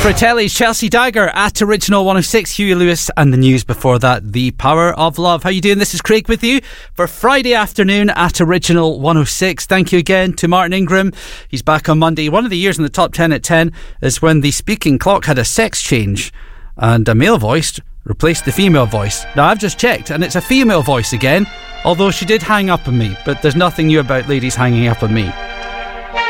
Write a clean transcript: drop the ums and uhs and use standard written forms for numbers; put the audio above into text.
Fratelli's Chelsea Dagger at Original 106, Huey Lewis, and the news before that, The Power of Love. How you doing? This is Craig with you for Friday afternoon at Original 106. Thank you again to Martin Ingram. He's back on Monday. One of the years in the top 10 at 10 is when the speaking clock had a sex change and a male voice replaced the female voice. Now, I've just checked and it's a female voice again, although she did hang up on me, but there's nothing new about ladies hanging up on me.